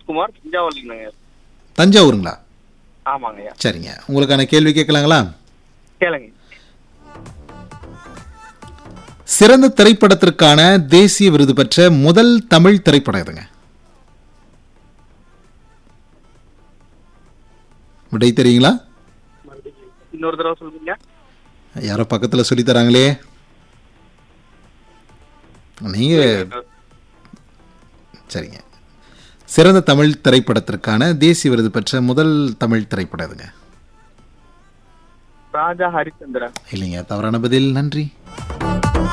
குமார், தஞ்சாவூர்லங்க. தஞ்சாவூருங்களா? ஆமாங்க ஐயா. சரிங்க, உங்களுக்கான கேள்வி கேட்கலாங்களா? கேளுங்க. சிறந்த திரைப்படத்திற்கான தேசிய விருது பெற்ற முதல் தமிழ் திரைப்படம் எதுங்க? விடை தெரியுங்களா? இன்னொரு தடவை சொல்லுங்க. யாரோ பக்கத்தில் சொல்லி தராங்களே. நீங்க சரிங்க, சிறந்த தமிழ் திரைப்படத்திற்கான தேசிய விருது பெற்ற முதல் தமிழ் திரைப்படம் எதுங்க? ராஜா ஹரிச்சந்திரன். இல்லைங்க, தவறான பதில். நன்றி.